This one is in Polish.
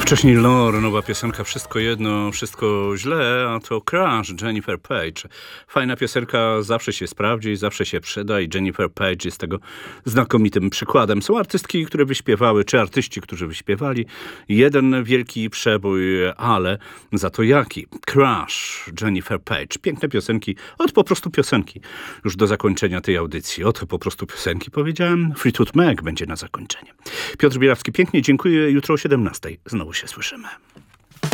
Wcześniej Lore, nowa piosenka, wszystko jedno, wszystko źle, a to Crash, Jennifer Page. Fajna piosenka, zawsze się sprawdzi, zawsze się przyda i Jennifer Page jest tego znakomitym przykładem. Są artystki, które wyśpiewały, czy artyści, którzy wyśpiewali jeden wielki przebój, ale za to jaki? Crash, Jennifer Page. Piękne piosenki, od po prostu piosenki. Już do zakończenia tej audycji, od po prostu piosenki powiedziałem. Fleetwood Mac będzie na zakończenie. Piotr Bierawski, pięknie dziękuję. Jutro o 17:00 znowu się słyszymy.